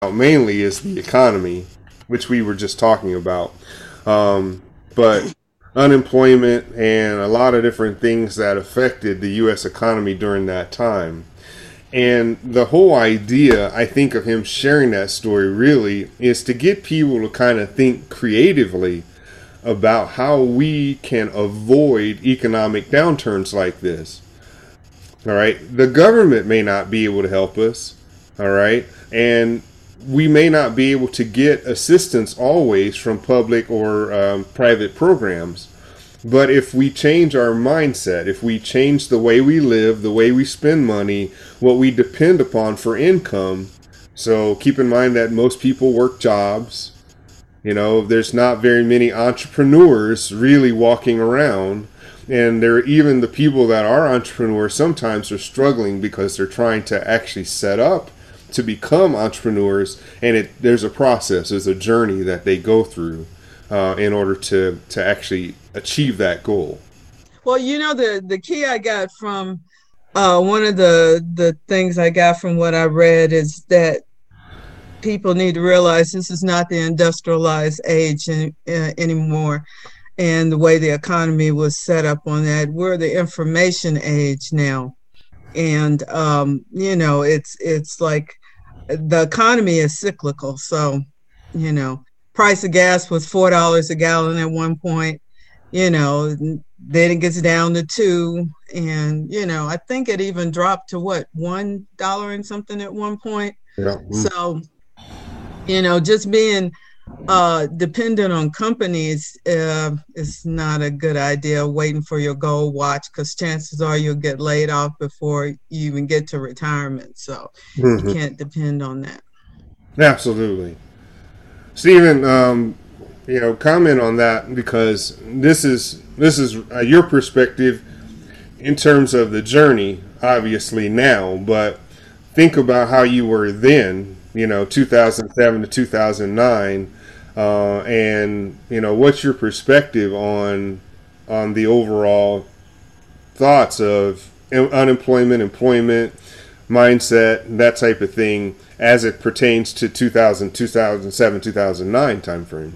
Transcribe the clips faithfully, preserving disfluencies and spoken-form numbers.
mainly is the economy, which we were just talking about. Um, but unemployment and a lot of different things that affected the U S economy during that time. And the whole idea, I think, of him sharing that story really is to get people to kind of think creatively about how we can avoid economic downturns like this. All right. The government may not be able to help us. All right. And we may not be able to get assistance always from public or um, private programs. But if we change our mindset, if we change the way we live, the way we spend money, what we depend upon for income, so keep in mind that most people work jobs. You know, there's not very many entrepreneurs really walking around. And there, even the people that are entrepreneurs sometimes are struggling because they're trying to actually set up to become entrepreneurs. And it, there's a process, there's a journey that they go through uh, in order to, to actually achieve that goal. Well, you know, the, the key I got from uh, one of the, the things I got from what I read is that people need to realize this is not the industrialized age in, uh, anymore. And the way the economy was set up on that, we're the information age now. And, um, you know, it's it's like the economy is cyclical. So, you know, price of gas was four dollars a gallon at one point, you know, then it gets down to two. And, you know, I think it even dropped to what, one dollar and something at one point. Yeah. So, you know, just being uh, dependent on companies uh, is not a good idea. Waiting for your gold watch, because chances are you'll get laid off before you even get to retirement. So mm-hmm. you can't depend on that. Absolutely. Stephen, um, you know, comment on that, because this is this is uh, your perspective in terms of the journey, obviously now, but think about how you were then, you know, two thousand seven to two thousand nine, uh, and, you know, what's your perspective on on the overall thoughts of unemployment, employment, mindset, that type of thing as it pertains to two thousand, two thousand seven, two thousand nine timeframe?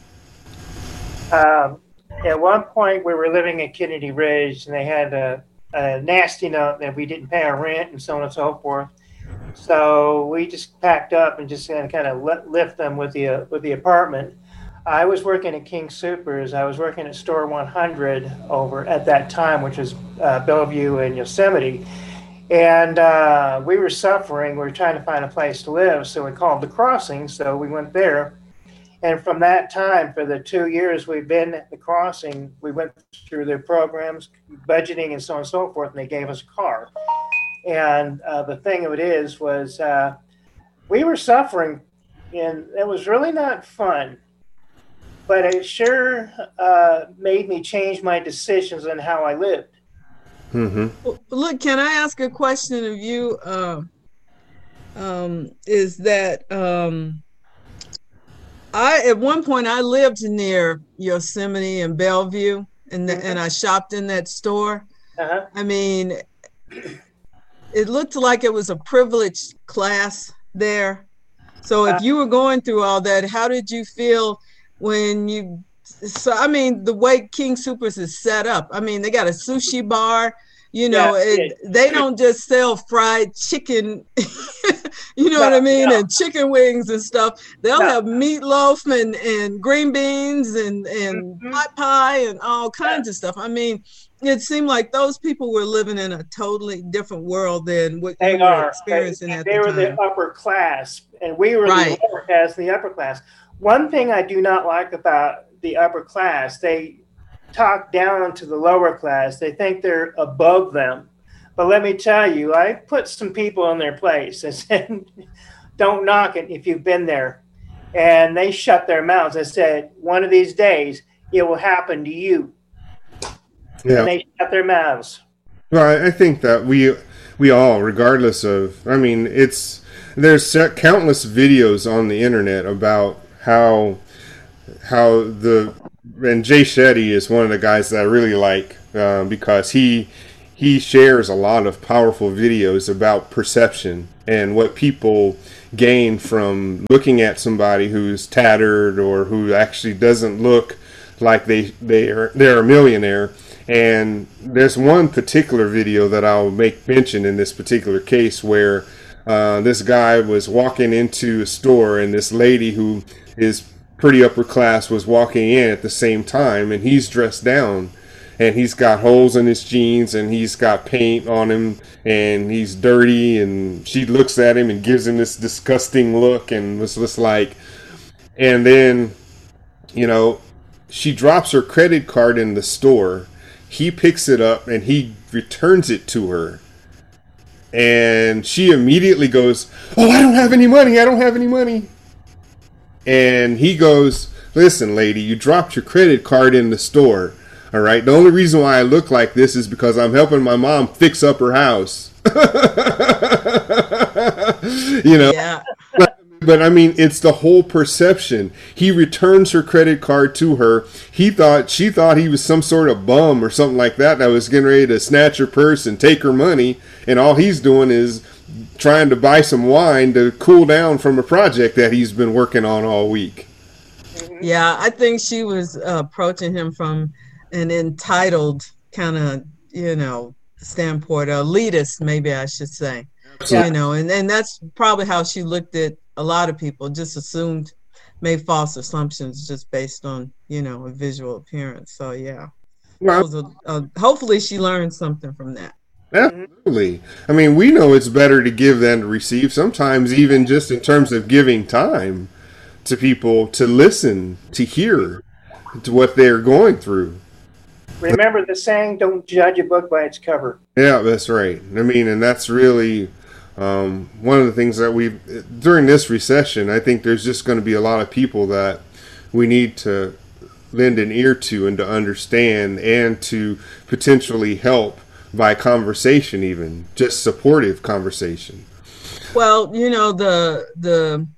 Um, at one point, we were living in Kennedy Ridge, and they had a, a nasty note that we didn't pay our rent and so on and so forth. So we just packed up and just kind of let, lift them with the uh, with the apartment. I was working at King Soopers. I was working at Store one hundred over at that time, which was uh, Bellevue and Yosemite. And uh, we were suffering. We were trying to find a place to live. So we called The Crossing. So we went there. And from that time, for the two years we've been at The Crossing, we went through their programs, budgeting and so on and so forth, and they gave us a car. And uh, the thing of it is, was uh, we were suffering, and it was really not fun. But it sure uh, made me change my decisions on how I lived. Mm-hmm. Well, look, can I ask a question of you? Uh, um, is that um, I at one point I lived near Yosemite and Bellevue, and the, mm-hmm. and I shopped in that store. Uh-huh. I mean, it looked like it was a privileged class there. So if you were going through all that, how did you feel when you, so I mean, the way King Soopers is set up, I mean, they got a sushi bar, you know, yeah, it, yeah. They don't just sell fried chicken, you know no, what I mean, no. and chicken wings and stuff. They'll no. have meatloaf and, and green beans and, and mm-hmm. pot pie and all kinds yeah. of stuff. I mean, it seemed like those people were living in a totally different world than what they you are. were experiencing they, at they the were time. The upper class, and we were right. the lower class, the upper class. One thing I do not like about the upper class, they talk down to the lower class. They think they're above them. But let me tell you, I put some people in their place. I said, don't knock it if you've been there. And they shut their mouths. I said, one of these days, it will happen to you. Yeah. And they shut their mouths. Well, I think that we we all, regardless of, I mean, it's, there's countless videos on the internet about how how the, and Jay Shetty is one of the guys that I really like, uh, because he he shares a lot of powerful videos about perception and what people gain from looking at somebody who's tattered or who actually doesn't look like they they are they're a millionaire. And there's one particular video that I'll make mention in this particular case where uh, this guy was walking into a store, and this lady who is pretty upper class was walking in at the same time, and he's dressed down, and he's got holes in his jeans, and he's got paint on him, and he's dirty, and she looks at him and gives him this disgusting look, and was just like, and then, you know, she drops her credit card in the store. He picks it up and he returns it to her, and she immediately goes, "Oh, I don't have any money, I don't have any money." And he goes, "Listen, lady, you dropped your credit card in the store. All right. The only reason why I look like this is because I'm helping my mom fix up her house." You know? Yeah. But, but I mean, it's the whole perception. He returns her credit card to her. He thought, she thought he was some sort of bum or something like that that was getting ready to snatch her purse and take her money. And all he's doing is trying to buy some wine to cool down from a project that he's been working on all week. Yeah, I think she was uh, approaching him from an entitled kind of, you know, standpoint, elitist, maybe I should say. Absolutely. You know, and, and that's probably how she looked at a lot of people, just assumed, made false assumptions just based on, you know, a visual appearance. So, yeah. Well, That was a, uh, hopefully she learned something from that. absolutely. I mean, we know it's better to give than to receive. Sometimes even just in terms of giving time to people to listen, to hear to what they're going through. Remember the saying, don't judge a book by its cover. Yeah, that's right. I mean, and that's really um, one of the things that we, during this recession, I think there's just going to be a lot of people that we need to lend an ear to and to understand and to potentially help by conversation, even just supportive conversation. Well, you know, the the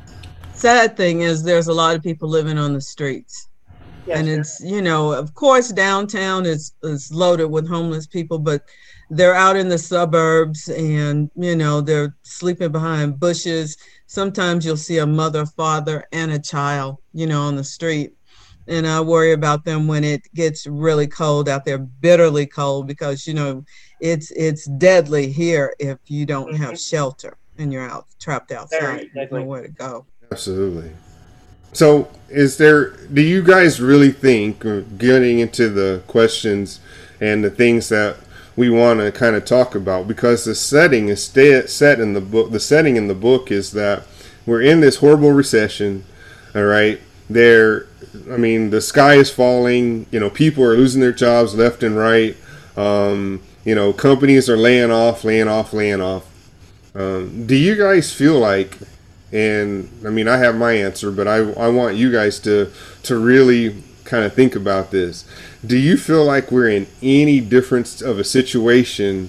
sad thing is there's a lot of people living on the streets. Yes, and sir. it's, you know, of course, downtown is, is loaded with homeless people, but they're out in the suburbs and, you know, they're sleeping behind bushes. Sometimes you'll see a mother, father, and a child, you know, on the street. And I worry about them when it gets really cold out there, bitterly cold, because, you know, it's it's deadly here if you don't Mhm. have shelter and you're out trapped outside. Very There's deadly. nowhere to go. Absolutely. So, is there, do you guys really think, uh, getting into the questions and the things that we want to kind of talk about, because the setting is sta- set in the book, the setting in the book is that we're in this horrible recession, all right? There, I mean, the sky is falling, you know, people are losing their jobs left and right, um, you know, companies are laying off, laying off, laying off. Um, do you guys feel like, and I mean, I have my answer, but I, I want you guys to to really kind of think about this. Do you feel like we're in any difference of a situation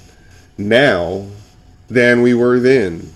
now than we were then?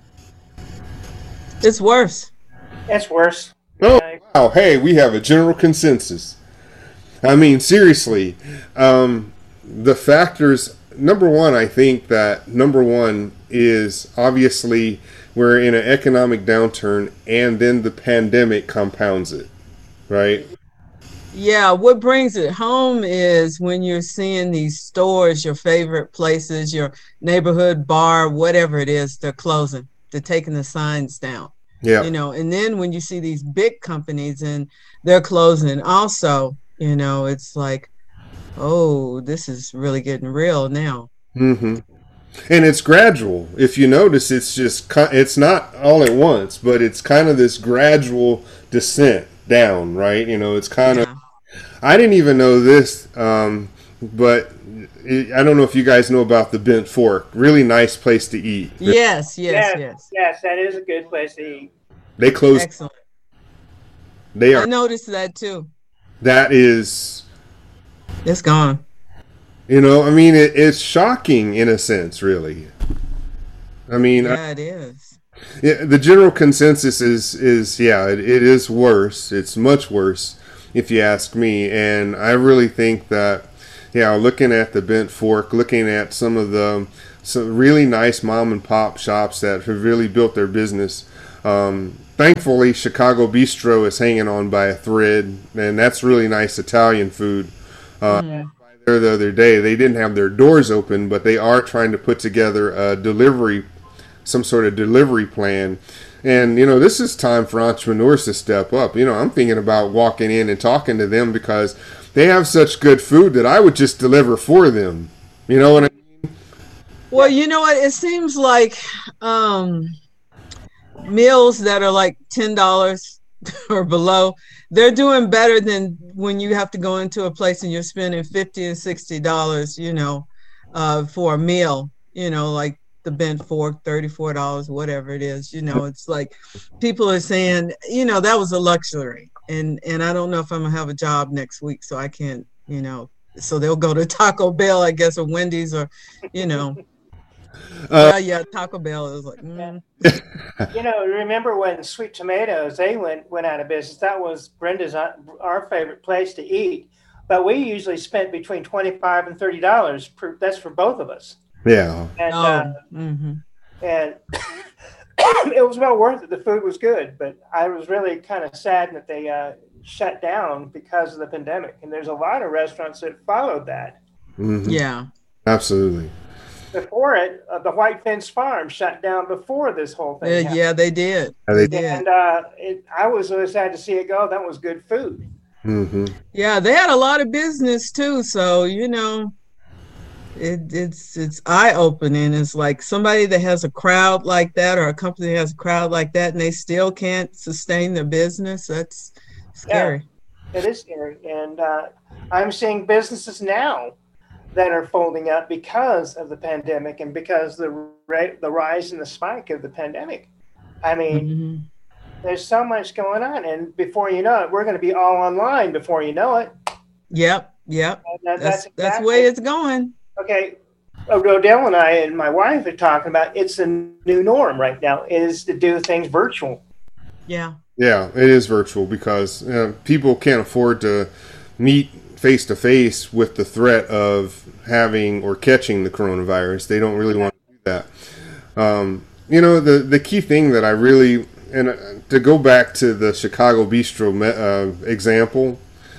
It's worse. That's worse. Oh, Uh, wow. Hey, we have a general consensus. I mean, seriously, um, the factors, number one, I think that number one is obviously we're in an economic downturn, and then the pandemic compounds it, right? Yeah, what brings it home is when you're seeing these stores, your favorite places, your neighborhood bar, whatever it is, they're closing. They're taking the signs down. Yeah. You know, and then when you see these big companies and they're closing also, you know, it's like, oh, this is really getting real now. Mm-hmm. And it's gradual. If you notice, it's just, ki- it's not all at once, but it's kind of this gradual descent down, right? You know, it's kind of, Yeah. I didn't even know this, um, but it, I don't know if you guys know about the Bent Fork. Really nice place to eat. Yes, yes, yes, yes. yes, that is a good place to eat. They closed. Excellent. They I are. noticed that too. That is, It's gone. you know, I mean, it, it's shocking in a sense, really. I mean, I, Yeah, it is. yeah, the general consensus is, is yeah, it, it is worse. It's much worse, if you ask me. And I really think that Yeah, looking at the bent fork, looking at some of the some really nice mom and pop shops that have really built their business. Um, thankfully, Chicago Bistro is hanging on by a thread, and that's really nice Italian food. Uh, Mm. there the other day, they didn't have their doors open, but they are trying to put together a delivery, some sort of delivery plan. And, you know, this is time for entrepreneurs to step up. You know, I'm thinking about walking in and talking to them because they have such good food that I would just deliver for them. You know what I mean? Well, you know what? It seems like um, meals that are like ten dollars or below, they're doing better than when you have to go into a place and you're spending fifty and sixty dollars, you know, uh, for a meal, you know, like the bent fork, thirty-four dollars, whatever it is. You know, it's like people are saying, you know, that was a luxury. And, and I don't know if I'm going to have a job next week, so I can't, you know, so they'll go to Taco Bell, I guess, or Wendy's, or, you know. Uh, yeah, yeah, Taco Bell is like, mm. You know, remember when Sweet Tomatoes, they went went out of business. That was Brenda's, uh, our favorite place to eat. But we usually spent between twenty-five and thirty dollars. Per, that's for both of us. Yeah. And, oh, uh, mm-hmm. and it was well worth it. The food was good. But I was really kind of sad that they uh, shut down because of the pandemic. And there's a lot of restaurants that followed that. Mm-hmm. Yeah. Absolutely. Before it, uh, the White Fence Farm shut down before this whole thing Yeah, happened. yeah, they did. Yeah, they They did. And uh, it, I was really sad to see it go. That was good food. Mm-hmm. Yeah, they had a lot of business too. So, you know, it, it's it's eye opening. It's like somebody that has a crowd like that, or a company that has a crowd like that, and they still can't sustain their business. That's scary. Yeah, it is scary. And uh, I'm seeing businesses now that are folding up because of the pandemic and because the ra- the rise and the spike of the pandemic. I mean, Mm-hmm. there's so much going on, and before you know it, we're going to be all online before you know it. Yep, yep. And that, That's that's that's exactly, the way it's going. okay. uh, Rodell and I and my wife are talking about it's the new norm right now is to do things virtual. Yeah. Yeah, it is virtual because uh, people can't afford to meet face to face with the threat of having or catching the coronavirus. They don't really want to do that. Um, you know, the the key thing that I really, and uh, to go back to the Chicago Bistro me, uh, example,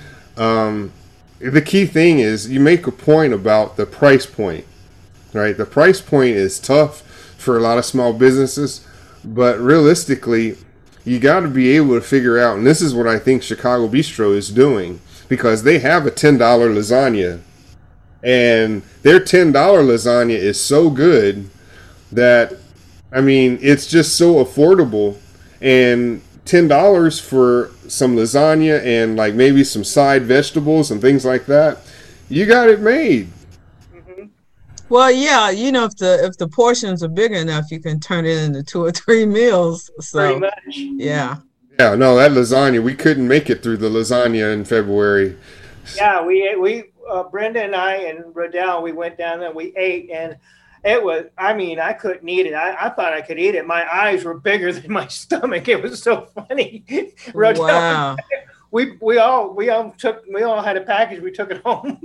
um, the key thing is you make a point about the price point, right? The price point is tough for a lot of small businesses, but realistically, you got to be able to figure out, and this is what I think Chicago Bistro is doing, because they have a ten dollar lasagna, and their ten dollar lasagna is so good that, I mean, it's just so affordable, and ten dollars for some lasagna and like maybe some side vegetables and things like that, you got it made. Mm-hmm. Well, yeah, you know, if the if the portions are big enough, you can turn it into two or three meals. So, Pretty much. yeah. Yeah, no, that lasagna, we couldn't make it through the lasagna in February. Yeah, we we uh, Brenda and I and Rodell, we went down there, we ate, and it was, I mean, I couldn't eat it. I, I thought I could eat it. My eyes were bigger than my stomach. It was so funny. Rodell, Wow. we we all we all took we all had a package. We took it home.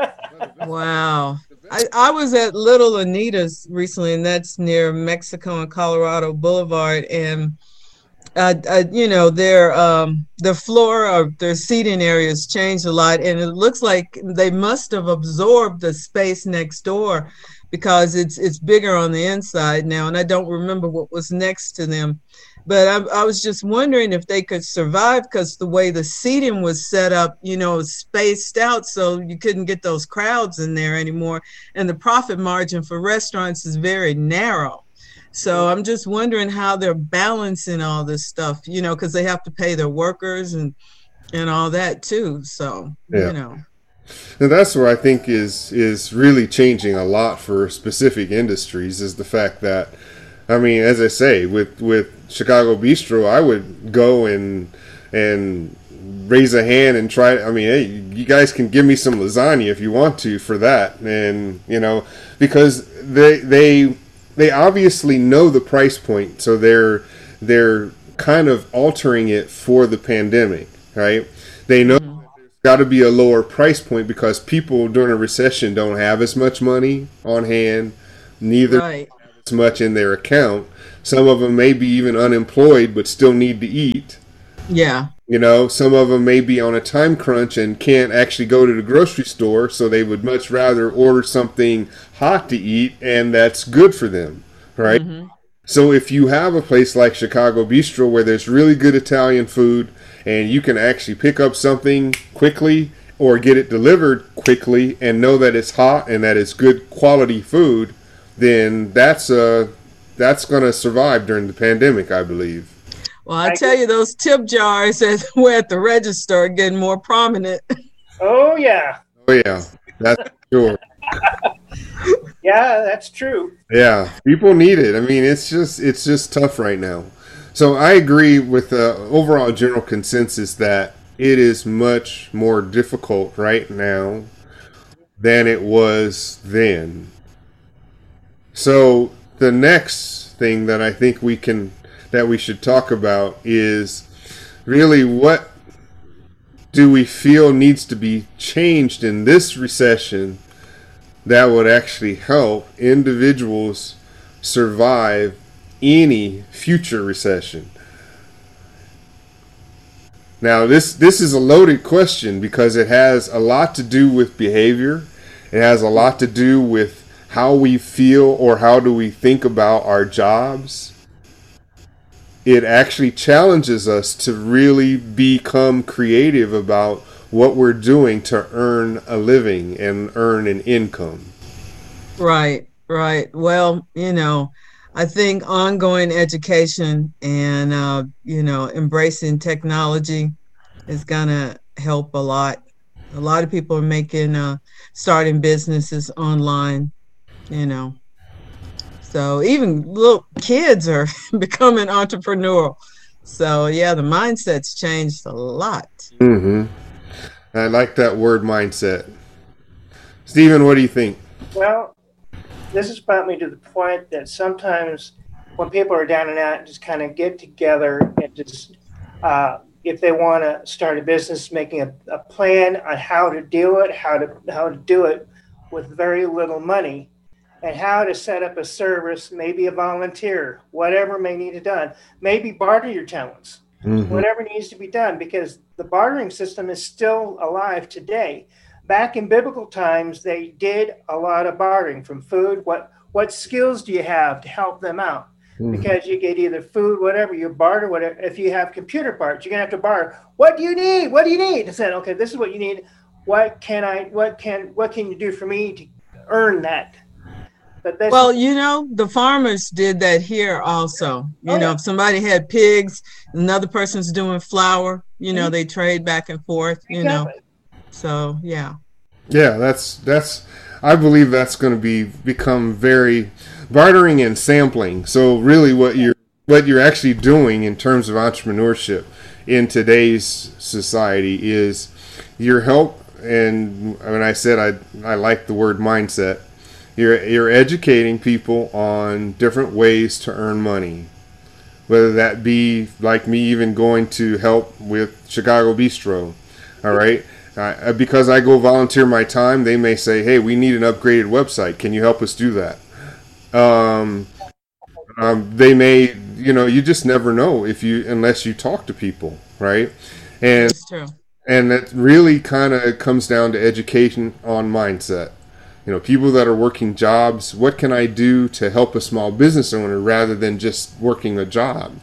Wow. I, I was at Little Anita's recently, and that's near Mexico and Colorado Boulevard. And, uh, uh, you know, their um, the floor of their seating areas changed a lot. And it looks like they must have absorbed the space next door because it's it's bigger on the inside now. And I don't remember what was next to them. But I, I was just wondering if they could survive because the way the seating was set up, you know, spaced out so you couldn't get those crowds in there anymore. And the profit margin for restaurants is very narrow. So I'm just wondering how they're balancing all this stuff, you know, because they have to pay their workers and and all that too. So, Yeah. you know. And that's where I think is is really changing a lot for specific industries is the fact that, I mean, as I say, with with Chicago Bistro, I would go and and raise a hand and try. I mean, hey, you guys can give me some lasagna if you want to for that, and you know, because they they they obviously know the price point, so they're they're kind of altering it for the pandemic, right? They know Mhm. that there's got to be a lower price point because people during a recession don't have as much money on hand, neither Right. as much in their account. Some of them may be even unemployed but still need to eat. Yeah. You know, some of them may be on a time crunch and can't actually go to the grocery store, so they would much rather order something hot to eat, and that's good for them, right? Mm-hmm. So if you have a place like Chicago Bistro where there's really good Italian food and you can actually pick up something quickly or get it delivered quickly and know that it's hot and that it's good quality food, then that's uh that's going to survive during the pandemic, I believe. Well, I tell you, those tip jars that were at the register are getting more prominent. Oh, yeah. Oh, yeah. That's sure. Yeah, that's true. Yeah. People need it. I mean, it's just it's just tough right now. So I agree with the overall general consensus that it is much more difficult right now than it was then. So the next thing that I think we can that we should talk about is really what do we feel needs to be changed in this recession that would actually help individuals survive any future recession. Now this this is a loaded question because it has a lot to do with behavior. It has a lot to do with how we feel or how do we think about our jobs. It actually challenges us to really become creative about what we're doing to earn a living and earn an income. Right, right. Well, you know, I think ongoing education and, uh, you know, embracing technology is going to help a lot. A lot of people are making, uh, starting businesses online, you know. So even little kids are becoming entrepreneurial. So yeah, the mindset's changed a lot. Mm-hmm. I like that word, mindset. Stephen, what do you think? Well, this has brought me to the point that sometimes when people are down and out, just kind of get together and just, uh, if they want to start a business, making a, a plan on how to do it, how to how to do it with very little money, and how to set up a service, maybe a volunteer, whatever may need to be done. Maybe barter your talents, mm-hmm. whatever needs to be done, because the bartering system is still alive today. Back in biblical times, they did a lot of bartering from food. What what skills do you have to help them out? Mm-hmm. Because you get either food, whatever, you barter, whatever. If you have computer parts, you're gonna have to barter. What do you need? What do you need? I said, okay, this is what you need. What can I, what can, what can you do for me to earn that? But well, you know, the farmers did that here also. You oh, know, yeah. if somebody had pigs, another person's doing flour, you know, mm-hmm. they trade back and forth, you exactly. know. So, yeah. Yeah, that's, that's, I believe that's going to be, become very, bartering and sampling. So really what you're, what you're actually doing in terms of entrepreneurship in today's society is your help. And when I said I, I like the word mindset, You're you're educating people on different ways to earn money, whether that be like me even going to help with Chicago Bistro. All right, uh, because I go volunteer my time, they may say, "Hey, we need an upgraded website. Can you help us do that?" Um, um, they may, you know, you just never know if you unless you talk to people, right? And that's true. And that really kind of comes down to education on mindset. You know, people that are working jobs, what can I do to help a small business owner rather than just working a job?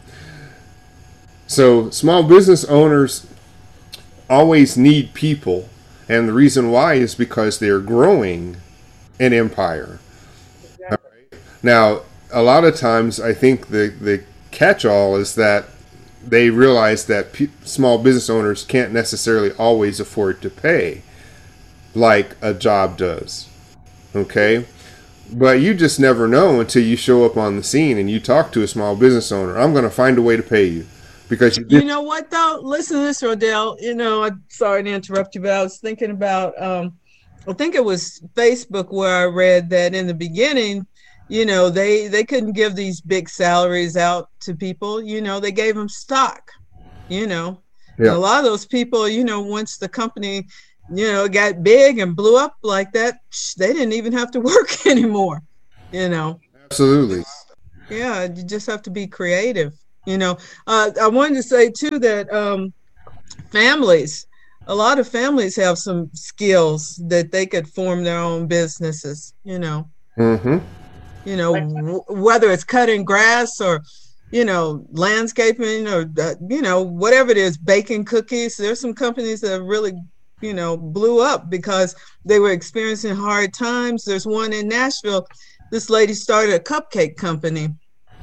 So small business owners always need people. And the reason why is because they're growing an empire. Exactly. All right? Now, a lot of times I think the, the catch-all is that they realize that p- small business owners can't necessarily always afford to pay like a job does. Okay, but you just never know until you show up on the scene and you talk to a small business owner. I'm going to find a way to pay you because you, you know what though. Listen to this, Rodell. You know, I'm sorry to interrupt you, but I was thinking about. Um, I think it was Facebook where I read that in the beginning, you know, they they couldn't give these big salaries out to people. You know, they gave them stock. You know, And a lot of those people, you know, once the company, you know, got big and blew up like that, they didn't even have to work anymore, you know. Absolutely. Yeah, you just have to be creative, you know. Uh, I wanted to say, too, that um, families, a lot of families have some skills that they could form their own businesses, you know. Mm-hmm. You know, w- whether it's cutting grass or, you know, landscaping or, uh, you know, whatever it is, baking cookies. There's some companies that really, you know, blew up because they were experiencing hard times. There's one in Nashville. This lady started a cupcake company,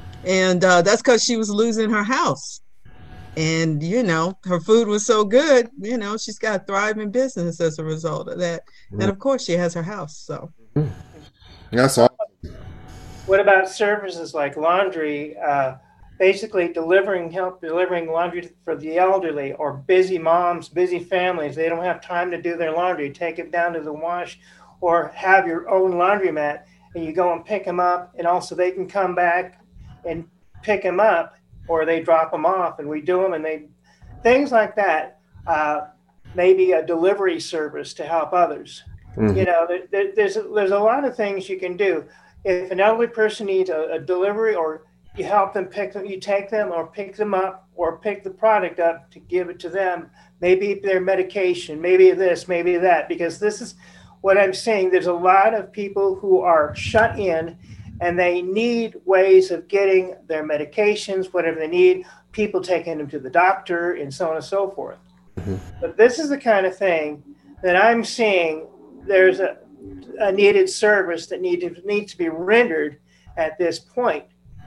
and uh, that's because she was losing her house. And, you know, her food was so good, you know, she's got a thriving business as a result of that. Mm-hmm. And, of course, she has her house. So mm-hmm. That's awesome. What about services like laundry? Uh, basically delivering help delivering laundry for the elderly or busy moms, busy families. They don't have time to do their laundry. Take it down to the wash, or have your own laundromat, and you go and pick them up, and also they can come back and pick them up, or they drop them off and we do them, and they things like that. Uh, maybe a delivery service to help others. Mm-hmm. You know, there, there's there's a lot of things you can do. If an elderly person needs a, a delivery, or you help them pick them, you take them or pick them up or pick the product up to give it to them. Maybe their medication, maybe this, maybe that, because this is what I'm saying. There's a lot of people who are shut in and they need ways of getting their medications, whatever they need, people taking them to the doctor and so on and so forth. Mm-hmm. But this is the kind of thing that I'm seeing there's a, a needed service that need to, needs to be rendered at this point,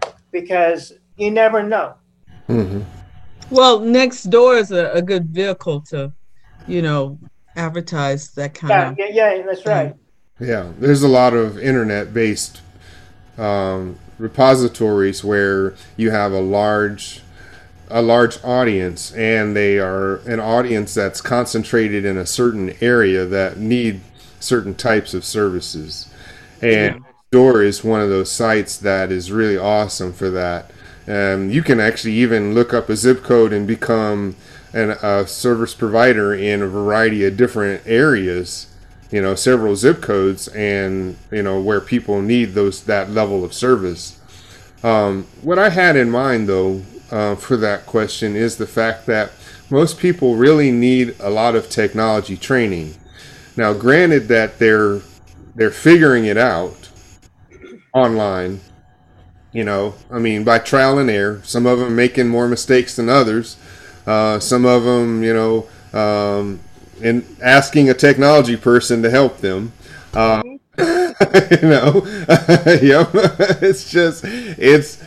because you never know. Mm-hmm. Well, Nextdoor is a, a good vehicle to, you know, advertise that kind yeah, of. Yeah, yeah, that's right. Yeah, there's a lot of internet-based um, repositories where you have a large, a large audience, and they are an audience that's concentrated in a certain area that need certain types of services. And Nextdoor is one of those sites that is really awesome for that. Um, you can actually even look up a zip code and become an, a service provider in a variety of different areas, you know, several zip codes, and, you know, where people need those that level of service. Um, what I had in mind, though, uh, for that question is the fact that most people really need a lot of technology training. Now, granted that they're they're figuring it out online, you know, I mean, by trial and error. Some of them making more mistakes than others. Uh, some of them, you know, um, and asking a technology person to help them. Uh, you know, yep. It's just it's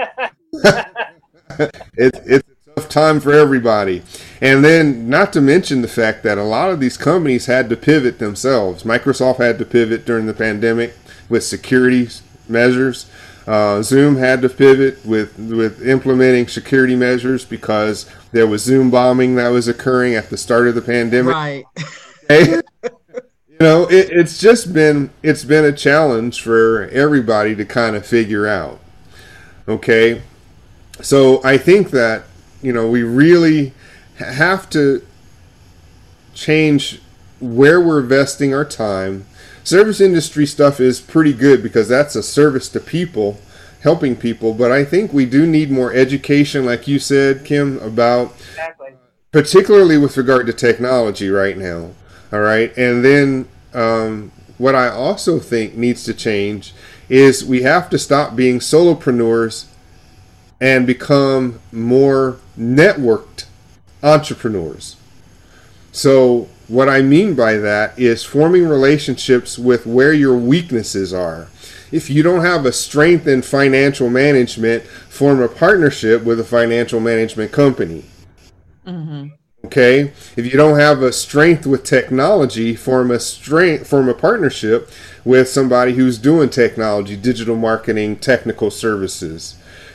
it's it's a tough time for everybody. And then, not to mention the fact that a lot of these companies had to pivot themselves. Microsoft had to pivot during the pandemic with security measures. Uh, Zoom had to pivot with with implementing security measures because there was Zoom bombing that was occurring at the start of the pandemic. Right. Okay? You know, it, it's just been it's been a challenge for everybody to kind of figure out. Okay, so I think that, you know, we really have to change where we're investing our time. Service industry stuff is pretty good because that's a service to people, helping people. But I think we do need more education, like you said, Kim, about exactly. particularly with regard to technology right now. All right. And then um, what I also think needs to change is we have to stop being solopreneurs and become more networked entrepreneurs. So what I mean by that is forming relationships with where your weaknesses are. If you don't have a strength in financial management, form a partnership with a financial management company. Mm-hmm. Okay? If you don't have a strength with technology, form a strength, form a partnership with somebody who's doing technology, digital marketing, technical services.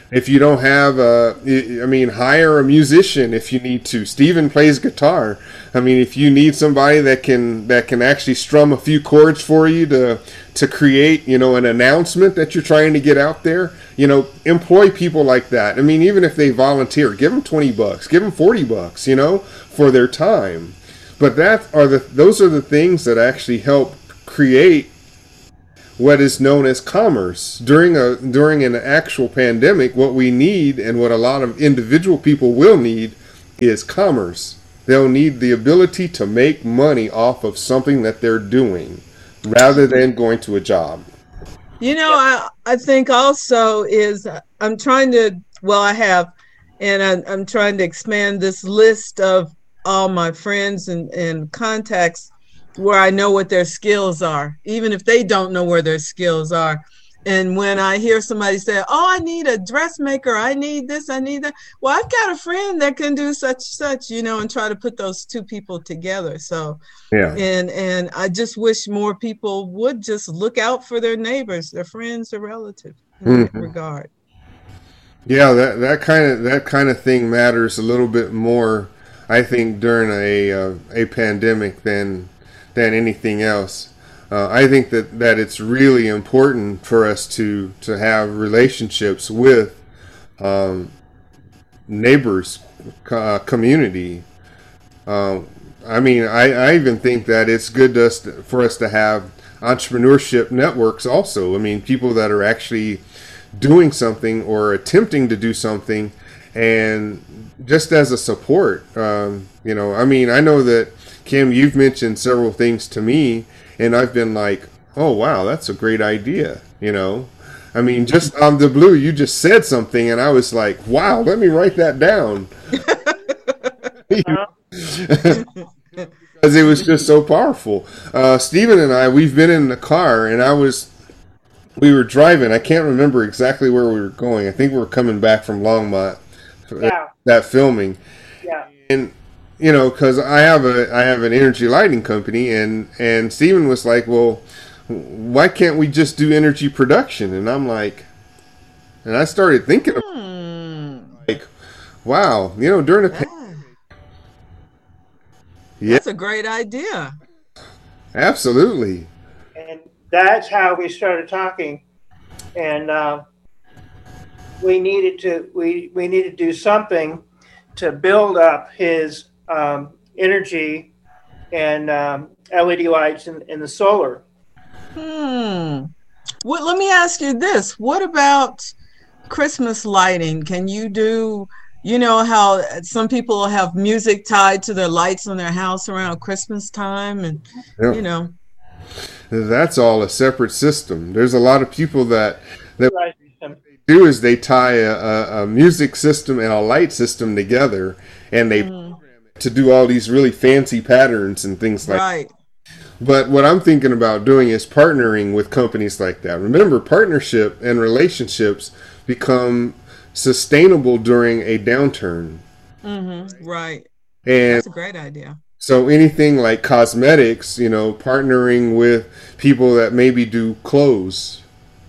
If you don't have a, I mean, hire a musician if you need to. Steven plays guitar. I mean, if you need somebody that can that can actually strum a few chords for you to to create, you know, an announcement that you're trying to get out there, you know, employ people like that. I mean, even if they volunteer, give them twenty bucks, give them forty bucks, you know, for their time. But that are the those are the things that actually help create what is known as commerce. During a during an actual pandemic, what we need and what a lot of individual people will need is commerce. They'll need the ability to make money off of something that they're doing rather than going to a job. You know, I, I think also is I'm trying to, well, I have, and I'm, I'm trying to expand this list of all my friends and, and contacts where I know what their skills are, even if they don't know where their skills are. And when I hear somebody say, oh, I need a dressmaker, I need this, I need that. Well, I've got a friend that can do such, such, you know, and try to put those two people together. So, yeah. And, and I just wish more people would just look out for their neighbors, their friends, their relatives in mm-hmm. that regard. Yeah, that, that kind of, that kind of thing matters a little bit more, I think, during a, uh, a pandemic than, than anything else. Uh, I think that, that it's really important for us to, to have relationships with um, neighbors, uh, community. Uh, I mean, I, I even think that it's good to us to, for us to have entrepreneurship networks also. I mean, people that are actually doing something or attempting to do something, and just as a support. Um, you know, I mean, I know that, Kim, you've mentioned several things to me, and I've been like, oh, wow, that's a great idea, you know. I mean, just on the blue, you just said something, and I was like, wow, let me write that down. Because it was just so powerful. Uh, Steven and I, we've been in the car, and I was, we were driving. I can't remember exactly where we were going. I think we were coming back from Longmont, yeah. that filming. Yeah. And you know, because I have a I have an energy lighting company, and and Steven was like, well, why can't we just do energy production? And I'm like, and I started thinking, about hmm. like, wow, you know, during the yeah. pandemic, yeah, that's a great idea. Absolutely. And that's how we started talking, and uh, we needed to we we needed to do something to build up his. Um, energy and um, L E D lights in, in the solar. Hmm. Well, let me ask you this. What about Christmas lighting? Can you do, you know, how some people have music tied to their lights on their house around Christmas time and, yep. you know. That's all a separate system. There's a lot of people that, that right. what they do is they tie a, a, a music system and a light system together, and they mm. to do all these really fancy patterns and things like right. that. But what I'm thinking about doing is partnering with companies like that. Remember, partnership and relationships become sustainable during a downturn. Mm-hmm. Right. And that's a great idea. So anything like cosmetics, you know, partnering with people that maybe do clothes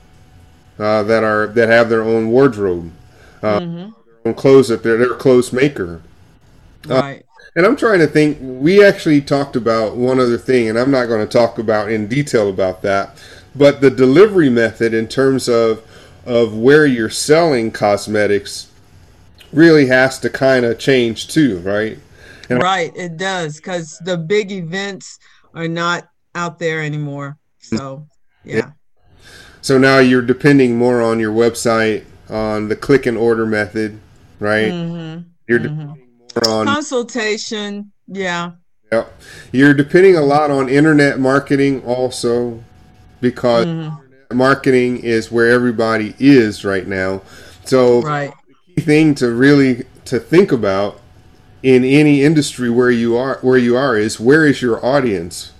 uh, that are that have their own wardrobe, uh, mm-hmm. their own clothes that they're their clothes maker. Right. Uh, And I'm trying to think, we actually talked about one other thing, and I'm not going to talk about in detail about that, but the delivery method in terms of of where you're selling cosmetics really has to kind of change too, right? And right, it does, because the big events are not out there anymore. So, yeah. yeah. So now you're depending more on your website, on the click and order method, right? Mm-hmm. You're mm-hmm. depending on consultation, yeah. Yeah, you're depending a lot on internet marketing also, because mm-hmm. internet marketing is where everybody is right now. So right. the key thing to really to think about in any industry where you are where you are is, where is your audience?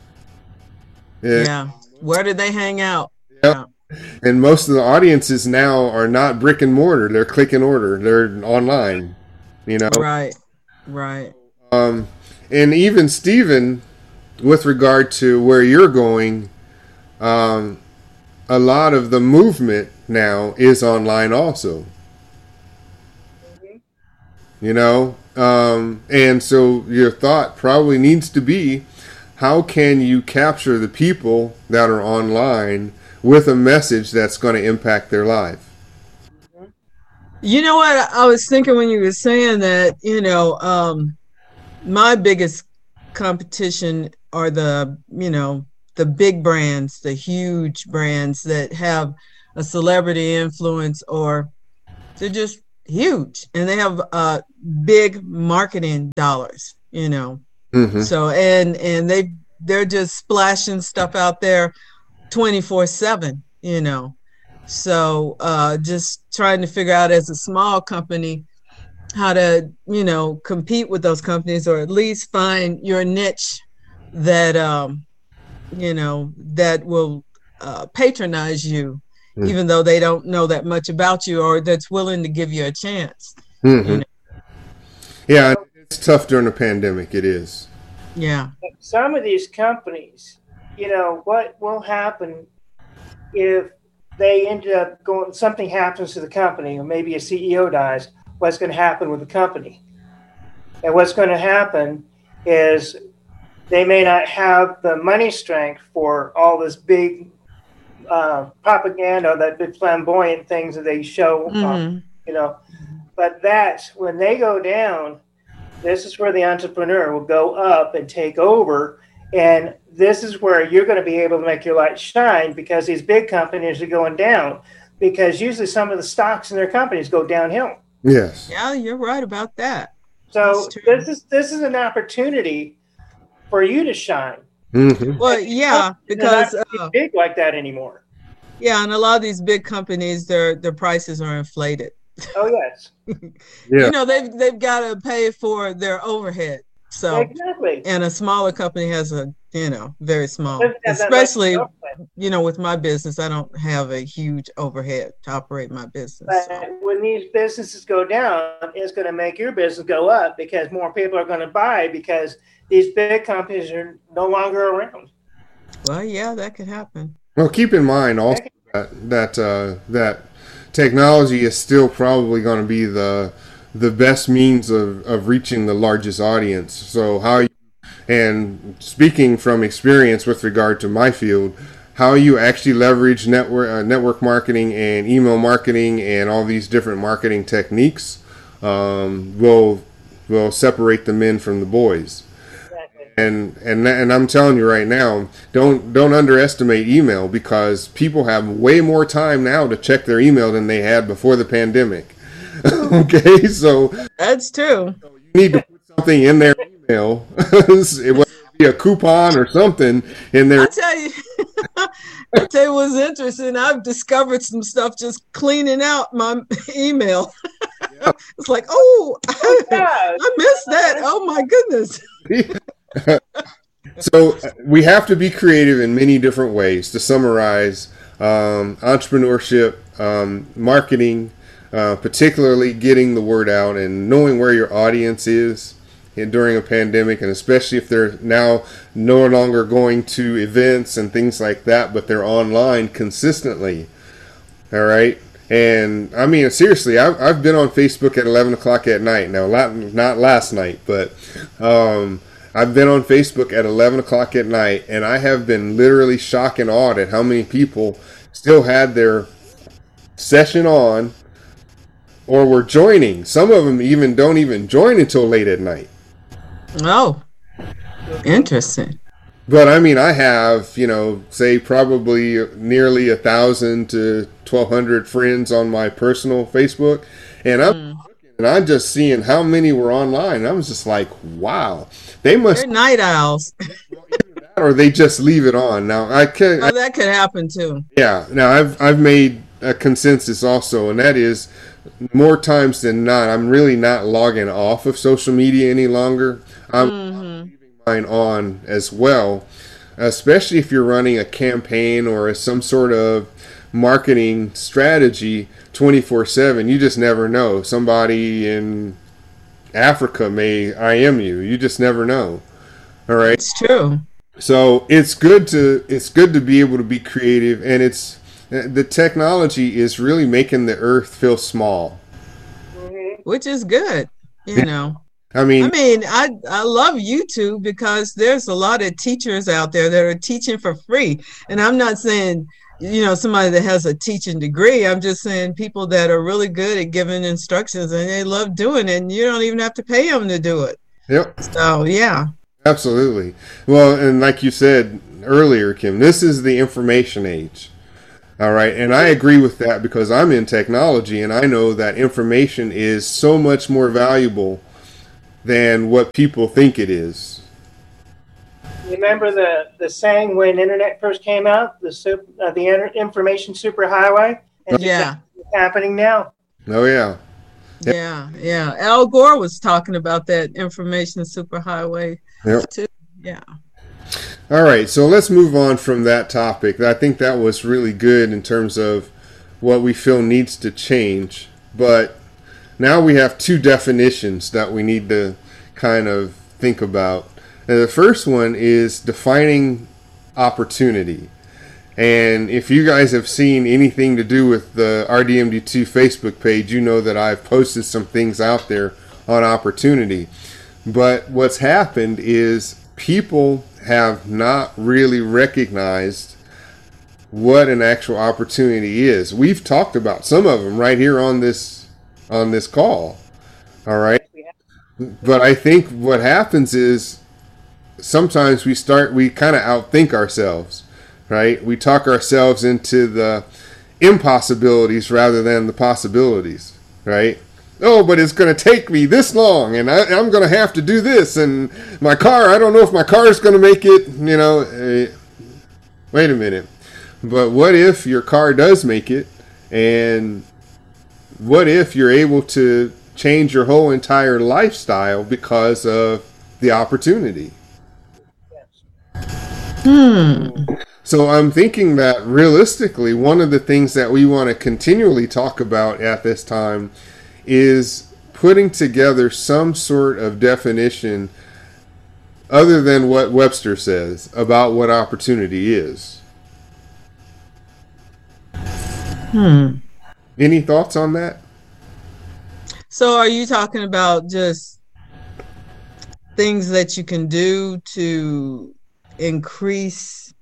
Yeah, yeah. Where do they hang out? Yep. Yeah. And most of the audiences now are not brick and mortar; they're click and order. They're online. You know, right. Right. Um, and even Steven, with regard to where you're going, um, a lot of the movement now is online also. you know? Um, and so your thought probably needs to be, how can you capture the people that are online with a message that's going to impact their life? You know what? I was thinking when you were saying that, you know, um, my biggest competition are the, you know, the big brands, the huge brands that have a celebrity influence, or they're just huge and they have uh, big marketing dollars, you know. Mm-hmm. So, and, and they, they're just splashing stuff out there twenty-four seven, you know. So uh, just trying to figure out as a small company how to, you know, compete with those companies, or at least find your niche that, um, you know, that will uh, patronize you, mm-hmm. even though they don't know that much about you, or that's willing to give you a chance. Mm-hmm. You know? Yeah, it's tough during a pandemic. It is. Yeah. Some of these companies, you know, what will happen if they ended up going, something happens to the company, or maybe a C E O dies, what's going to happen with the company? And what's going to happen is they may not have the money strength for all this big uh, propaganda, that big flamboyant things that they show, mm-hmm. um, you know. But that's when they go down, this is where the entrepreneur will go up and take over. And this is where you're going to be able to make your light shine, because these big companies are going down, because usually some of the stocks in their companies go downhill. Yes. Yeah, you're right about that. So this is this is an opportunity for you to shine. Mm-hmm. Well, yeah, because uh, big like that anymore. Yeah, and a lot of these big companies, their their prices are inflated. Oh yes. Yeah. You know, they've they've got to pay for their overhead. So exactly. And a smaller company has a, you know, very small, especially, you know, with my business, I don't have a huge overhead to operate my business. But so. when these businesses go down, it's going to make your business go up, because more people are going to buy, because these big companies are no longer around. Well, yeah, that could happen. Well, keep in mind also that that uh, that technology is still probably going to be the the best means of, of reaching the largest audience. So how you, and speaking from experience with regard to my field, how you actually leverage network uh, network marketing and email marketing and all these different marketing techniques um, will will separate the men from the boys. And and and I'm telling you right now, don't don't underestimate email, because people have way more time now to check their email than they had before the pandemic. Okay, so that's true. So you need to put something in their email. It would be a coupon or something in there. I tell you, I tell you what's interesting. I've discovered some stuff just cleaning out my email. Yeah. It's like, oh, oh I, I missed that. Oh my goodness. So we have to be creative in many different ways. To summarize, um, entrepreneurship, um, marketing. Uh, particularly getting the word out and knowing where your audience is in, during a pandemic, and especially if they're now no longer going to events and things like that, but they're online consistently. All right. And I mean, seriously, I've, I've been on Facebook at eleven o'clock at night. Now, not last night, but um, I've been on Facebook at eleven o'clock at night, and I have been literally shocked and awed at how many people still had their session on, or were joining. Some of them even don't even join until late at night. Oh, interesting. But I mean, I have, you know, say probably nearly a thousand to twelve hundred friends on my personal Facebook, and I'm mm. and I'm just seeing how many were online. I was just like, wow, they must. They're night owls. Or they just leave it on. Now I could. Oh, that could happen too. Yeah. Now I've I've made a consensus also, and that is, more times than not, I'm really not logging off of social media any longer. I'm mm-hmm. leaving mine on as well, especially if you're running a campaign or some sort of marketing strategy twenty-four seven. You just never know. Somebody in Africa may I M you. You just never know. All right. It's true. So it's good to it's good to be able to be creative, and it's the technology is really making the earth feel small, which is good. you know. I mean, I mean, I I love YouTube because there's a lot of teachers out there that are teaching for free. And I'm not saying, you know, somebody that has a teaching degree. I'm just saying people that are really good at giving instructions and they love doing it, and you don't even have to pay them to do it. yep, So, yeah. absolutely. Well, and like you said earlier, Kim, this is the information age. All right. And I agree with that because I'm in technology and I know that information is so much more valuable than what people think it is. Remember the, the saying when internet first came out, the super, uh, the inter- information superhighway? And Yeah. it's happening now. Oh, yeah. Yeah. Yeah. Al Gore was talking about that information superhighway Yep. too. Yeah. All right. So let's move on from that topic. I think that was really good in terms of what we feel needs to change. But now we have two definitions that we need to kind of think about. And the first one is defining opportunity. And if you guys have seen anything to do with the R D M D two Facebook page, you know that I've posted some things out there on opportunity. But what's happened is people have not really recognized what an actual opportunity is. We've talked about some of them right here on this on this call. All right. But I think what happens is sometimes we start, we kind of outthink ourselves, right? We talk ourselves into the impossibilities rather than the possibilities, right? Oh, but it's going to take me this long and I, I'm going to have to do this. And my car, I don't know if my car is going to make it, you know. Uh, wait a minute. But what if your car does make it? And what if you're able to change your whole entire lifestyle because of the opportunity? Hmm. So I'm thinking that realistically, one of the things that we want to continually talk about at this time is putting together some sort of definition other than what Webster says about what opportunity is. Hmm. Any thoughts on that? So are you talking about just things that you can do to increase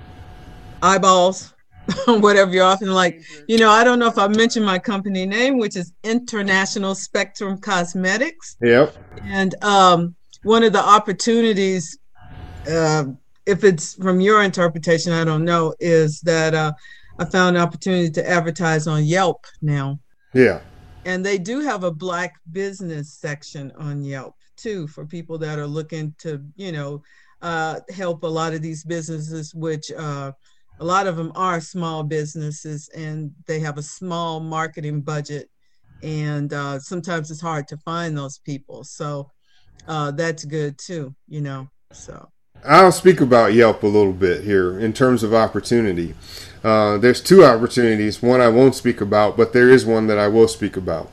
eyeballs, whatever you're often like, you know, I don't know if I mentioned my company name, which is International Spectrum Cosmetics. Yep. And um, one of the opportunities, uh, if it's from your interpretation, I don't know, is that uh, I found an opportunity to advertise on Yelp now. Yeah. And they do have a Black business section on Yelp too, for people that are looking to, you know, uh, help a lot of these businesses, which uh, a lot of them are small businesses and they have a small marketing budget. And uh, sometimes it's hard to find those people. So uh, that's good too, you know, so. I'll speak about Yelp a little bit here in terms of opportunity. Uh, there's two opportunities. One I won't speak about, but there is one that I will speak about.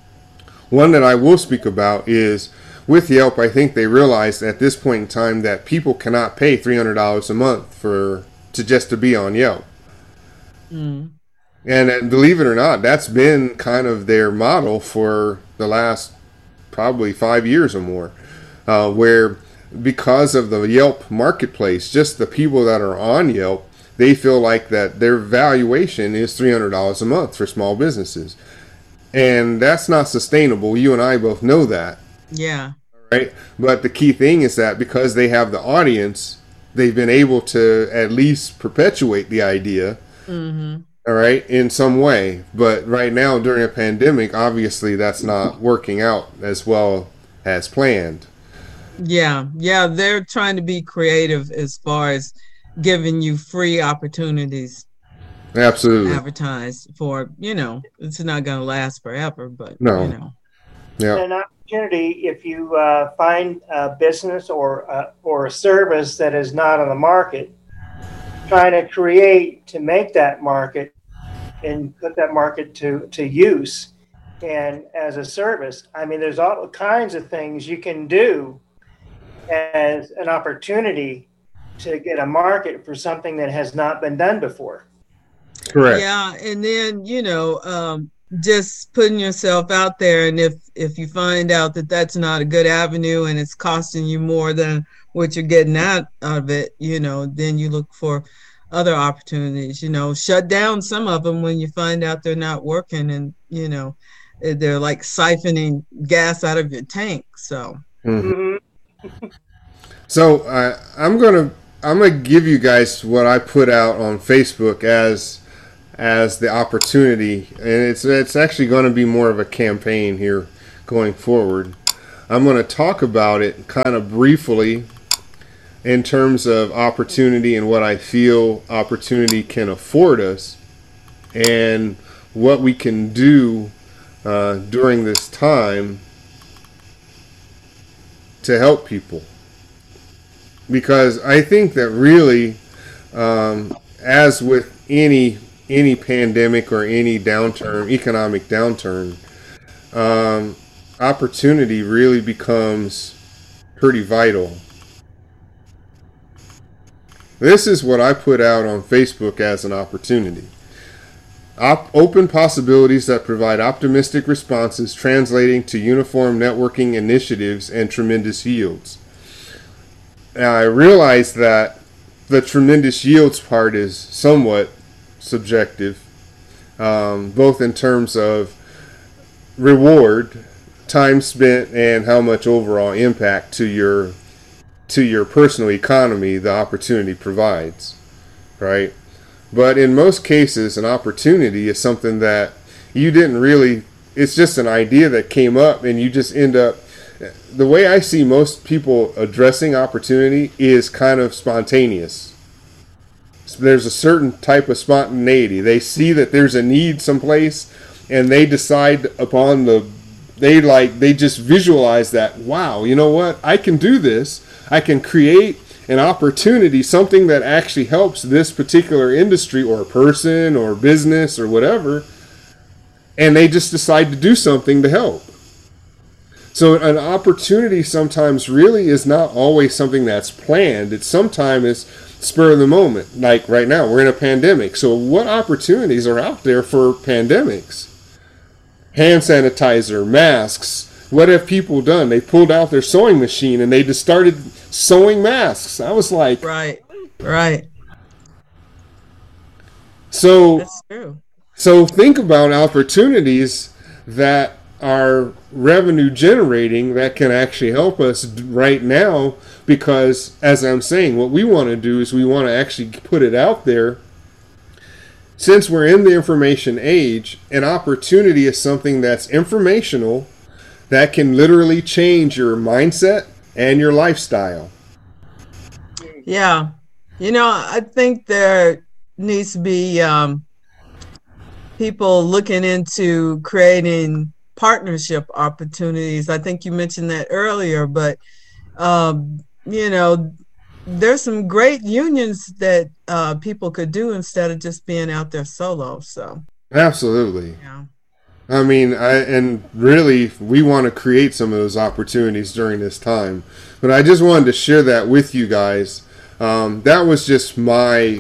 One that I will speak about is with Yelp, I think they realized at this point in time that people cannot pay three hundred dollars a month for to just to be on Yelp. Mm. And, and believe it or not, that's been kind of their model for the last probably five years or more, uh, where because of the Yelp marketplace, just the people that are on Yelp, they feel like that their valuation is three hundred dollars a month for small businesses. And that's not sustainable. You and I both know that. Yeah. Right. But the key thing is that because they have the audience, they've been able to at least perpetuate the idea. Mm-hmm. All right, in some way. But right now, during a pandemic, obviously that's not working out as well as planned. Yeah, yeah, they're trying to be creative as far as giving you free opportunities. Absolutely. To advertise for, you know, it's not going to last forever, but, no. you know. Yeah. An opportunity if you uh, find a business or, uh, or a service that is not on the market, trying to create to make that market and put that market to, to use and as a service. I mean, there's all kinds of things you can do as an opportunity to get a market for something that has not been done before. Correct. Yeah, and then, you know, um, just putting yourself out there, and if if you find out that that's not a good avenue and it's costing you more than what you're getting out of it, you know, then you look for other opportunities. You know, shut down some of them when you find out they're not working, and you know, they're like siphoning gas out of your tank. So mm-hmm. so uh, i'm gonna i'm gonna give you guys what I put out on Facebook as as the opportunity, and it's it's actually going to be more of a campaign here going forward. I'm going to talk about it kind of briefly in terms of opportunity and what I feel opportunity can afford us, and what we can do uh, during this time to help people. Because I think that really, um, as with any any pandemic or any downturn, economic downturn, um, opportunity really becomes pretty vital. This is what I put out on Facebook as an opportunity. Op- open possibilities that provide optimistic responses translating to uniform networking initiatives and tremendous yields. Now, I realize that the tremendous yields part is somewhat subjective, um, both in terms of reward, time spent, and how much overall impact to your to your personal economy the opportunity provides, right? But in most cases, an opportunity is something that you didn't really, it's just an idea that came up, and you just end up, the way I see most people addressing opportunity is kind of spontaneous. So there's a certain type of spontaneity. They see that there's a need someplace, and they decide upon the, they like, they just visualize that, wow, you know what, I can do this. I can create an opportunity, something that actually helps this particular industry or person or business or whatever, and they just decide to do something to help. So an opportunity sometimes really is not always something that's planned. It's sometimes it's spur of the moment. Like right now, we're in a pandemic. So what opportunities are out there for pandemics? Hand sanitizer, masks. What have people done? They pulled out their sewing machine and they just started sewing masks. I was like, right, right. So that's true. So think about opportunities that are revenue generating that can actually help us right now, because as I'm saying, what we want to do is we want to actually put it out there. Since we're in the information age, an opportunity is something that's informational that can literally change your mindset and your lifestyle. Yeah. You know, I think there needs to be um, people looking into creating partnership opportunities. I think you mentioned that earlier, but, um, you know, there's some great unions that uh, people could do instead of just being out there solo. So absolutely. Yeah. I mean, I, and really, we want to create some of those opportunities during this time. But I just wanted to share that with you guys. Um, that was just my,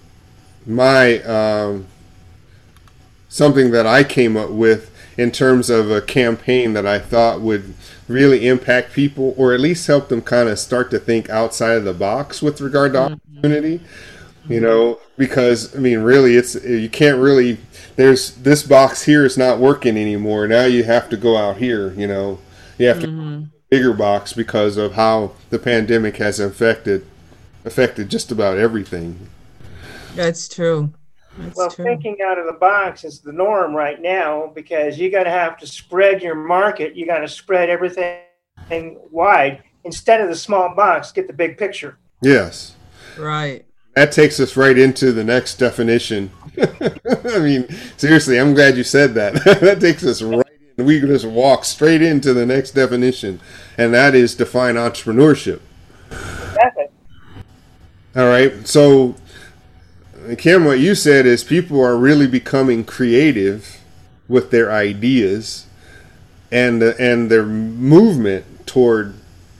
my um, something that I came up with in terms of a campaign that I thought would really impact people, or at least help them kind of start to think outside of the box with regard to mm-hmm. opportunity. You know, because I mean, really, it's you can't really. There's this box here is not working anymore. Now you have to go out here. You know, you have mm-hmm. to go to a bigger box because of how the pandemic has affected affected just about everything. That's true. That's well, true. Thinking out of the box is the norm right now, because you got to have to spread your market. You got to spread everything wide instead of the small box. Get the big picture. Yes. Right. That takes us right into the next definition. I mean, seriously, I'm glad you said that. That takes us right in. We can just walk straight into the next definition, and that is define entrepreneurship. Exactly. All right. So, Kim, what you said is people are really becoming creative with their ideas and and their movement toward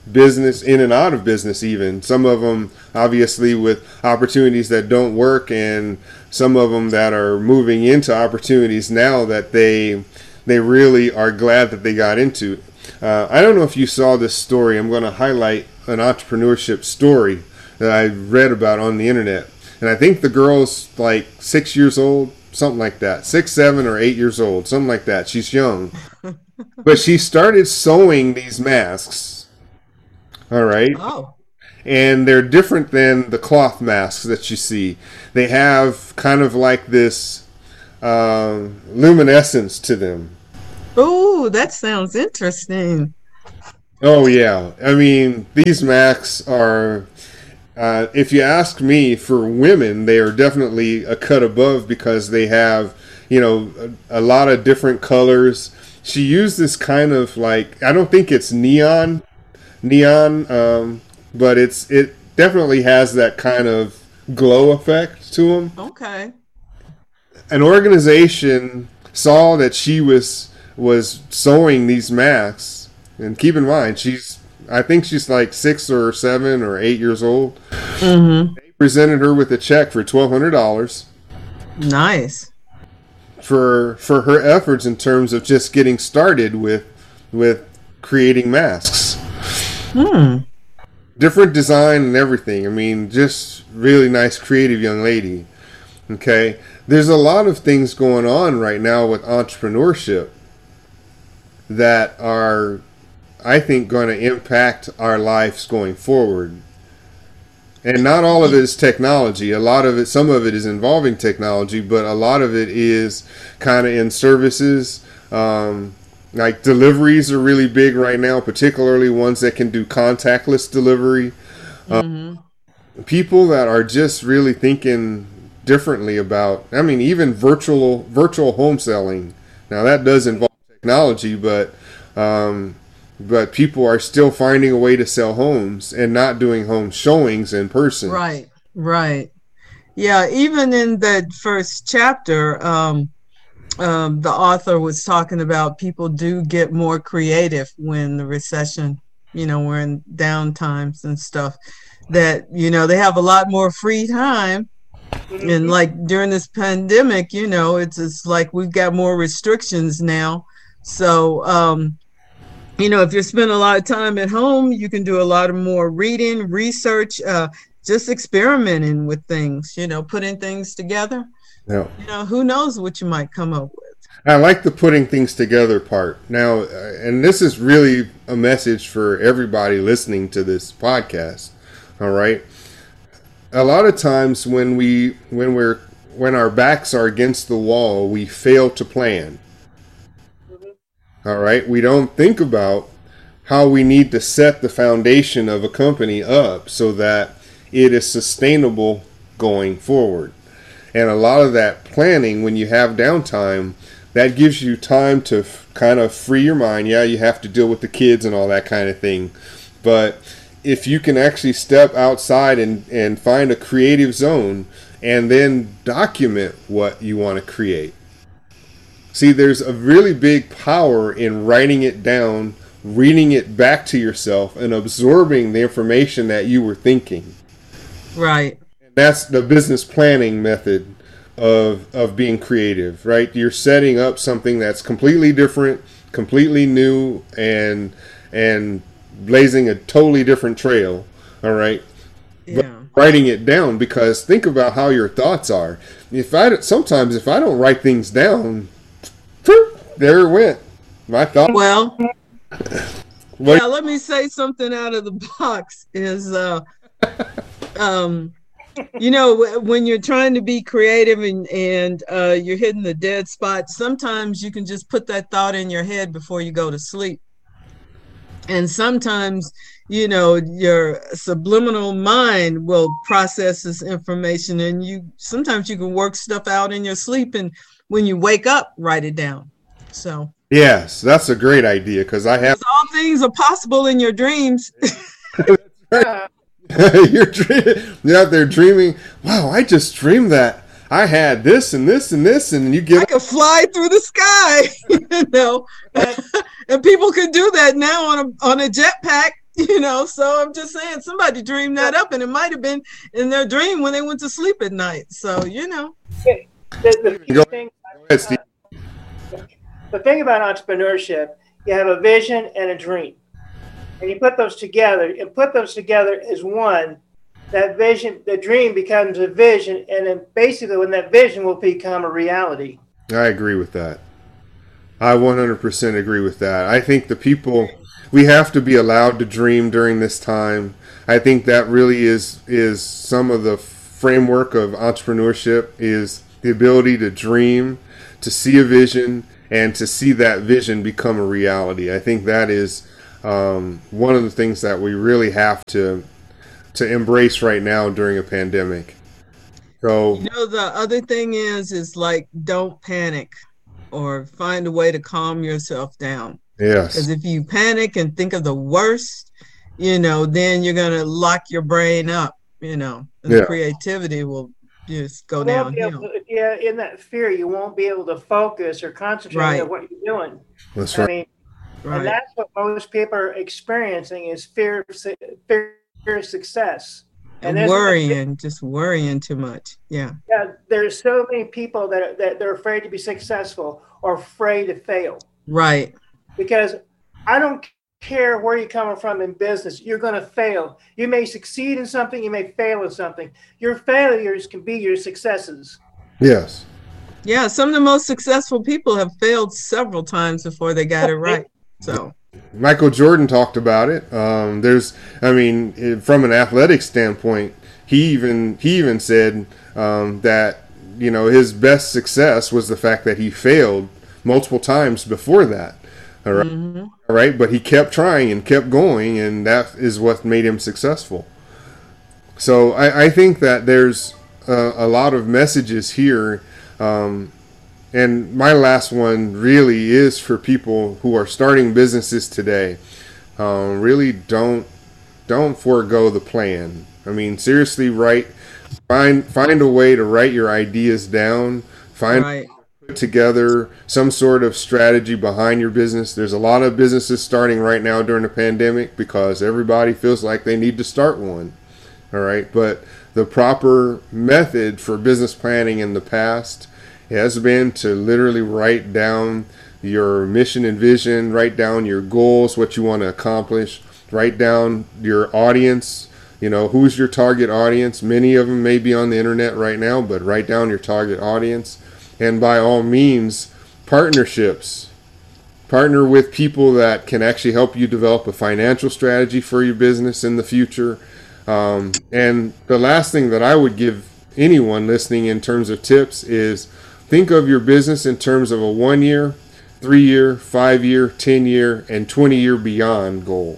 business, in and out of business even. Some of them obviously with opportunities that don't work, and some of them that are moving into opportunities now that they they really are glad that they got into. Uh, I don't know if you saw this story. I'm going to highlight an entrepreneurship story that I read about on the internet. And I think the girl's like six years old, something like that. Six, seven, or eight years old, something like that. She's young. But she started sewing these masks. All right. Oh. And they're different than the cloth masks that you see. They have kind of like this uh, luminescence to them. Oh, that sounds interesting. Oh, yeah. I mean, these masks are, uh, if you ask me, for women, they are definitely a cut above because they have, you know, a, a lot of different colors. She used this kind of like, I don't think it's neon, neon, um, but it's it definitely has that kind of glow effect to them. Okay. An organization saw that she was was sewing these masks, and keep in mind she's I think she's like six or seven or eight years old. Mm-hmm. They presented her with a check for twelve hundred dollars. Nice. For for her efforts in terms of just getting started with with creating masks. Hmm. Different design and everything. I mean, just really nice, creative young lady. Okay, there's a lot of things going on right now with entrepreneurship that are, I think, going to impact our lives going forward. And not all of it is technology. A lot of it, some of it is involving technology, but a lot of it is kind of in services. Um, like deliveries are really big right now, particularly ones that can do contactless delivery. Mm-hmm. Um, people that are just really thinking differently about, I mean, even virtual virtual home selling. Now that does involve technology, but um, but people are still finding a way to sell homes and not doing home showings in person. Right, right. Yeah, even in that first chapter, um, um, the author was talking about people do get more creative when the recession, you know, we're in down times and stuff, that, you know, they have a lot more free time. And like during this pandemic, you know, it's it's like we've got more restrictions now. So, um, you know, if you spend a lot of time at home, you can do a lot of more reading, research, uh, just experimenting with things, you know, putting things together. Yeah. You know, who knows what you might come up with. I like the putting things together part. Now, uh, and this is really a message for everybody listening to this podcast. All right. A lot of times when we when we're when our backs are against the wall, we fail to plan. All right, we don't think about how we need to set the foundation of a company up so that it is sustainable going forward. And a lot of that planning, when you have downtime, that gives you time to f- kind of free your mind. Yeah, you have to deal with the kids and all that kind of thing, but if you can actually step outside and, and find a creative zone and then document what you want to create. See, there's a really big power in writing it down, reading it back to yourself, and absorbing the information that you were thinking. Right. That's the business planning method of of being creative, right? You're setting up something that's completely different, completely new, and and blazing a totally different trail, all right? Yeah. But writing it down, because think about how your thoughts are. If I sometimes if I don't write things down, there it went. My thought. Well, what? Yeah, let me say something out of the box is, uh, um, you know, when you're trying to be creative and, and uh, you're hitting the dead spot, sometimes you can just put that thought in your head before you go to sleep. And sometimes, you know, your subliminal mind will process this information, and you sometimes you can work stuff out in your sleep, and when you wake up, write it down. So yes, that's a great idea, because I have all things are possible in your dreams. You're dreaming, you're out there dreaming. Wow, I just dreamed that I had this and this and this, and you get I could fly through the sky, you know. And people can do that now on a on a jetpack. You know, so I'm just saying somebody dreamed that up, and it might have been in their dream when they went to sleep at night. So, you know. The, the, the, thing, Go ahead, uh, the thing about entrepreneurship, you have a vision and a dream. And you put those together, and put those together as one. That vision, the dream becomes a vision, and then basically when that vision will become a reality. I agree with that. I one hundred percent agree with that. I think the people, we have to be allowed to dream during this time. I think that really is is some of the framework of entrepreneurship, is the ability to dream, to see a vision, and to see that vision become a reality. I think that is um, one of the things that we really have to to embrace right now during a pandemic. So, you know, the other thing is, is like, don't panic, or find a way to calm yourself down. yes. Because if you panic and think of the worst, you know, then you're going to lock your brain up, you know, and Yeah. creativity will just go You won't be able downhill. to- yeah, in that fear, you won't be able to focus or concentrate Right. on what you're doing. That's I right. mean, and Right. that's what most people are experiencing is fear, of su- fear of success. And there's- worrying, just worrying too much. Yeah. Yeah, there's so many people that are, that they're afraid to be successful or afraid to fail. Right. Because I don't care where you're coming from in business, you're going to fail. You may succeed in something, you may fail in something. Your failures can be your successes. Yes. Yeah. Some of the most successful people have failed several times before they got it right. So, Michael Jordan talked about it. Um, there's, I mean, eh, from an athletic standpoint, he even he even said um, that, you know, his best success was the fact that he failed multiple times before that. All right, mhm. all right, but he kept trying and kept going, and that is what made him successful. So I, I think that there's a, a lot of messages here. Um, And my last one really is for people who are starting businesses today. Um, really don't don't forego the plan. I mean, seriously, write find find a way to write your ideas down. Find Right. put together some sort of strategy behind your business. There's a lot of businesses starting right now during the pandemic because everybody feels like they need to start one. All right, but the proper method for business planning in the past has been to literally write down your mission and vision, write down your goals, what you want to accomplish, write down your audience, you know, who's your target audience. Many of them may be on the internet right now, but write down your target audience. And by all means, partnerships. Partner with people that can actually help you develop a financial strategy for your business in the future. Um, and the last thing that I would give anyone listening in terms of tips is think of your business in terms of a one year, three year, five year, ten year, and twenty year beyond goal.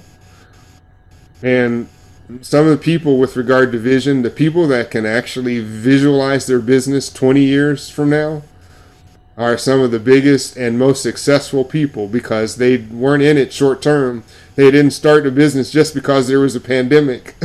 And some of the people with regard to vision, the people that can actually visualize their business twenty years from now are some of the biggest and most successful people because they weren't in it short term. They didn't start a business just because there was a pandemic.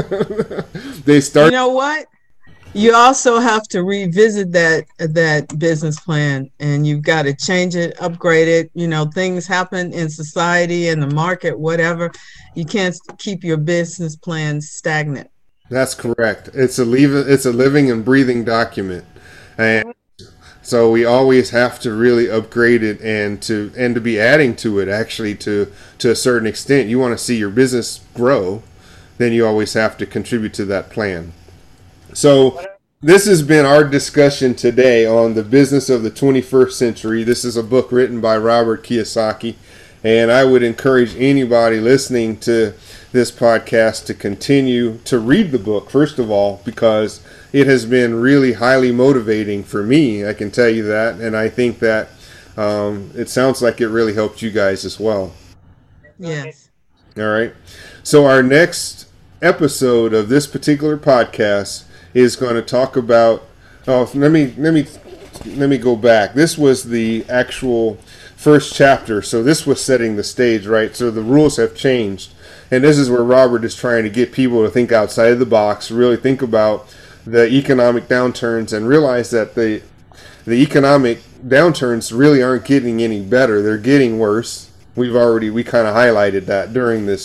They started. You know what? You also have to revisit that that business plan, and you've got to change it, upgrade it. You know, things happen in society and the market, whatever. You can't keep your business plan stagnant. That's correct. It's a leave. It's a living and breathing document, and so we always have to really upgrade it and to and to be adding to it. Actually, to to a certain extent, you want to see your business grow, then you always have to contribute to that plan. So this has been our discussion today on the business of the twenty-first century. This is a book written by Robert Kiyosaki, and I would encourage anybody listening to this podcast to continue to read the book, first of all, because it has been really highly motivating for me. I can tell you that, and I think that um, it sounds like it really helped you guys as well. Yes. All right. So our next episode of this particular podcast is going to talk about. Oh, let me let me let me go back. This was the actual first chapter, so this was setting the stage, right? So the rules have changed, and this is where Robert is trying to get people to think outside of the box, really think about the economic downturns, and realize that the the economic downturns really aren't getting any better; they're getting worse. We've already we kind of highlighted that during this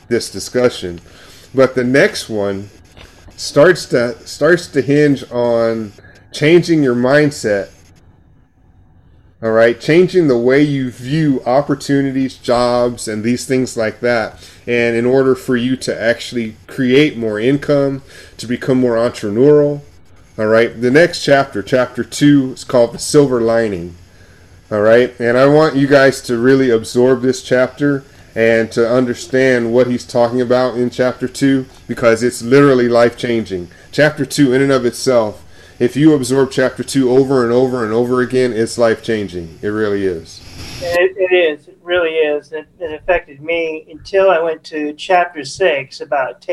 this discussion. But the next one starts to starts to hinge on changing your mindset. All right, changing the way you view opportunities, jobs, and these things like that. And in order for you to actually create more income, to become more entrepreneurial. All right, the next chapter, chapter two, is called The Silver Lining. All right, and I want you guys to really absorb this chapter and to understand what he's talking about in chapter two, because it's literally life-changing. Chapter two, in and of itself, if you absorb chapter two over and over and over again, it's life-changing. It really is. It, it is. It really is. It, it affected me until I went to chapter six about